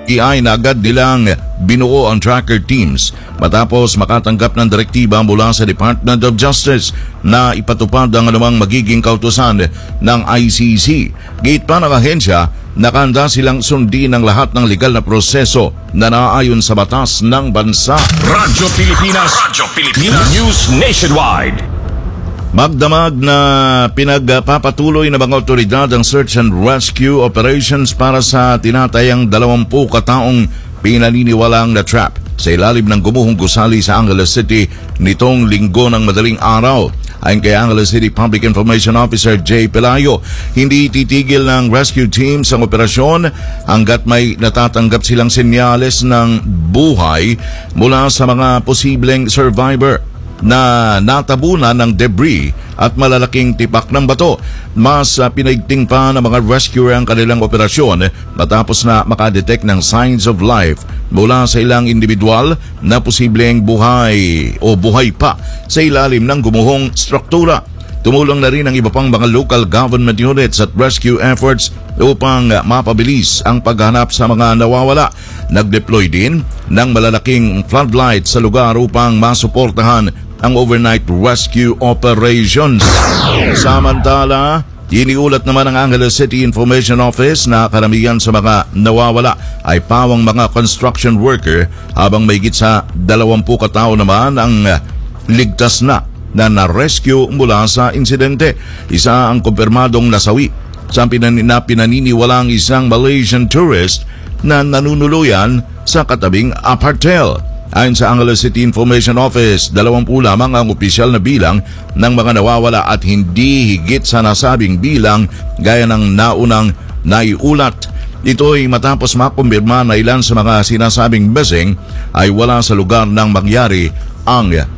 PI na agad nilang binuo ang tracker teams matapos makatanggap ng direktiba mula sa Department of Justice na ipatupad ang anumang magiging kautusan ng ICC. Gate pa ng ahensya, nakahanda silang sundin ang lahat ng legal na proseso na naayon sa batas ng bansa. Radyo Pilipinas, News Nationwide. Magdamag na pinagpapatuloy ng mga otoridad ang search and rescue operations para sa tinatayang 20 kataong pinaniniwalang na trap sa ilalim ng gumuhong gusali sa Angeles City nitong linggo ng madaling araw. Ayon kay Angeles City Public Information Officer Jay Pelayo, hindi titigil ng rescue teams ang operasyon hanggat may natatanggap silang senyales ng buhay mula sa mga posibleng survivor na natabunan ng debris at malalaking tipak ng bato. Mas pinaigting pa ng mga rescuer ang kanilang operasyon matapos na makadetect ng signs of life mula sa ilang individual na posibleng buhay o buhay pa sa ilalim ng gumuhong struktura. Tumulong na rin ang iba pang mga local government units at rescue efforts upang mapabilis ang paghanap sa mga nawawala. Nag-deploy din ng malalaking floodlights sa lugar upang masuportahan ang overnight rescue operations. Samantala, iniulat naman ng Angeles City Information Office na karamihan sa mga nawawala ay pawang mga construction worker habang mahigit sa 20 katao naman ang ligtas na na-rescue mula sa insidente. Isa ang kumpirmadong nasawi sa pinaniniwalang isang Malaysian tourist na nanunuluyan sa katabing apartheid. Ayon sa Angeles City Information Office, 20 lamang ang opisyal na bilang ng mga nawawala at hindi higit sa nasabing bilang gaya ng naunang naiulat. Ito ay matapos makumbirma na ilan sa mga sinasabing missing ay wala sa lugar nang mangyari ang